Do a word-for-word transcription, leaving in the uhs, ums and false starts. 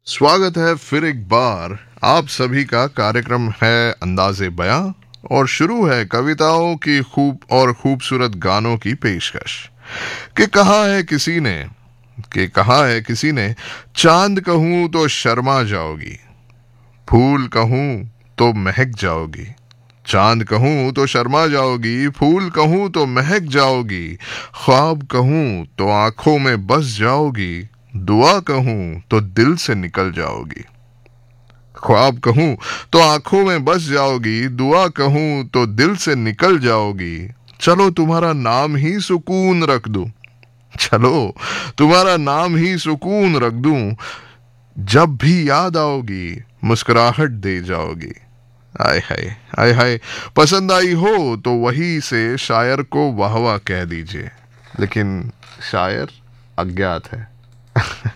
स्वागत है फिर एक बार आप सभी का। कार्यक्रम है अंदाज़े बयां और शुरू है कविताओं की खूब और खूबसूरत गानों की पेशकश। कि कहा है किसी ने कि कहा है किसी ने चांद कहूं तो शर्मा जाओगी, फूल कहूं तो महक जाओगी। चांद कहूं तो शर्मा जाओगी, फूल कहूं तो महक जाओगी, ख्वाब कहूं तो आंखों में बस जाओगी, दुआ कहूं तो दिल से निकल जाओगी। ख्वाब कहूं तो आंखों में बस जाओगी, दुआ कहूं तो दिल से निकल जाओगी। चलो तुम्हारा नाम ही सुकून रख दूं, चलो तुम्हारा नाम ही सुकून रख दूं, जब भी याद आओगी मुस्कुराहट दे जाओगी। आय हाय आय हाय, पसंद आई हो तो वही से शायर को वाह वाह कह दीजिए, लेकिन शायर अज्ञात है।